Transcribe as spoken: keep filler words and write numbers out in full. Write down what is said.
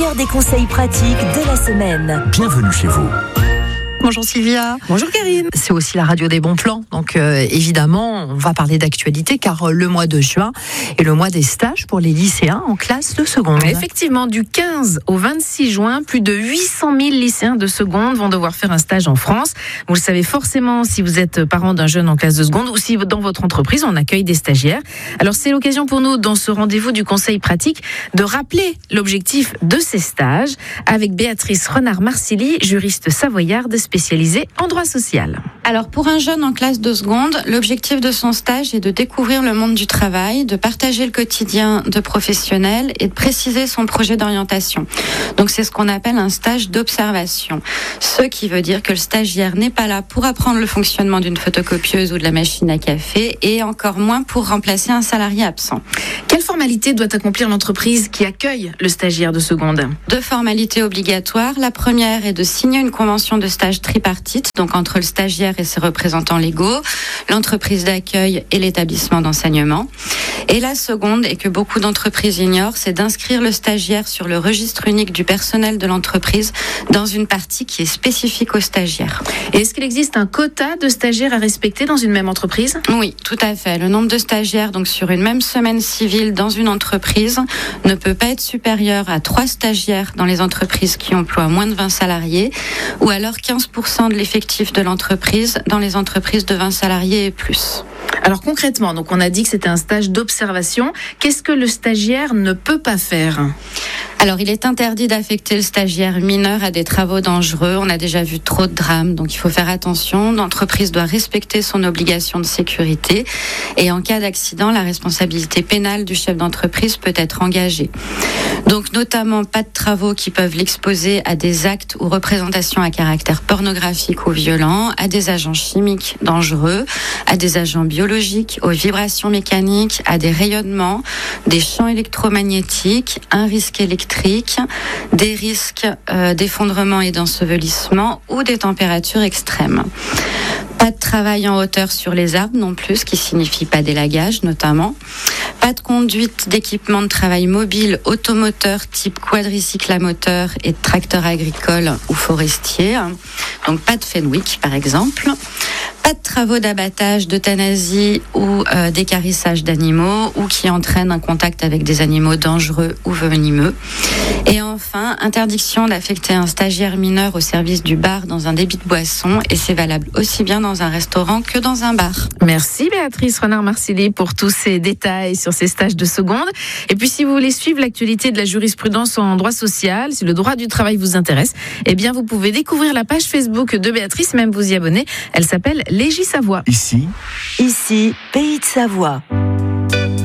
Des conseils pratiques de la semaine. Bienvenue chez vous. Bonjour Sylvia. Bonjour Karine. C'est aussi la radio des bons plans. Donc euh, évidemment, on va parler d'actualité car euh, le mois de juin est le mois des stages pour les lycéens en classe de seconde. Effectivement, du quinze au vingt-six juin, plus de huit cent mille lycéens de seconde vont devoir faire un stage en France. Vous le savez forcément si vous êtes parent d'un jeune en classe de seconde ou si dans votre entreprise on accueille des stagiaires. Alors c'est l'occasion pour nous, dans ce rendez-vous du conseil pratique, de rappeler l'objectif de ces stages avec Béatrice Renard-Marsili, juriste savoyarde spécialisée en droit social. Alors pour un jeune en classe de seconde, l'objectif de son stage est de découvrir le monde du travail, de partager le quotidien de professionnels et de préciser son projet d'orientation. Donc c'est ce qu'on appelle un stage d'observation. Ce qui veut dire que le stagiaire n'est pas là pour apprendre le fonctionnement d'une photocopieuse ou de la machine à café et encore moins pour remplacer un salarié absent. Quelle formalité doit accomplir l'entreprise qui accueille le stagiaire de seconde ? Deux formalités obligatoires. La première est de signer une convention de stage tripartite, donc entre le stagiaire et ses représentants légaux, l'entreprise d'accueil et l'établissement d'enseignement. Et la seconde, et que beaucoup d'entreprises ignorent, c'est d'inscrire le stagiaire sur le registre unique du personnel de l'entreprise dans une partie qui est spécifique aux stagiaires. Et est-ce qu'il existe un quota de stagiaires à respecter dans une même entreprise ? Oui, tout à fait. Le nombre de stagiaires donc sur une même semaine civile dans une entreprise ne peut pas être supérieur à trois stagiaires dans les entreprises qui emploient moins de vingt salariés ou alors quinze pour cent de l'effectif de l'entreprise dans les entreprises de vingt salariés et plus. Alors concrètement, donc on a dit que c'était un stage d'observation. Qu'est-ce que le stagiaire ne peut pas faire ? Alors, il est interdit d'affecter le stagiaire mineur à des travaux dangereux. On a déjà vu trop de drames, donc il faut faire attention. L'entreprise doit respecter son obligation de sécurité. Et en cas d'accident, la responsabilité pénale du chef d'entreprise peut être engagée. Donc, notamment, pas de travaux qui peuvent l'exposer à des actes ou représentations à caractère pornographique ou violent, à des agents chimiques dangereux, à des agents biologiques, aux vibrations mécaniques, à des rayonnements, des champs électromagnétiques, un risque électrique, des risques euh, d'effondrement et d'ensevelissement ou des températures extrêmes. Pas de travail en hauteur sur les arbres non plus, ce qui signifie pas d'élagage notamment. Pas de conduite d'équipement de travail mobile automoteur type quadricycle à moteur et de tracteur agricole ou forestier. Donc pas de Fenwick par exemple. Pas de travaux d'abattage, d'euthanasie ou euh, d'équarrissage d'animaux ou qui entraînent un contact avec des animaux dangereux ou venimeux. Et enfin, interdiction d'affecter un stagiaire mineur au service du bar dans un débit de boisson et c'est valable aussi bien dans un restaurant que dans un bar. Merci Béatrice Renard-Marsili pour tous ces détails sur ces stages de seconde. Et puis si vous voulez suivre l'actualité de la jurisprudence en droit social, si le droit du travail vous intéresse, eh bien vous pouvez découvrir la page Facebook de Béatrice, même vous y abonner. Elle s'appelle Légis Savoie. Ici, Ici, Pays de Savoie.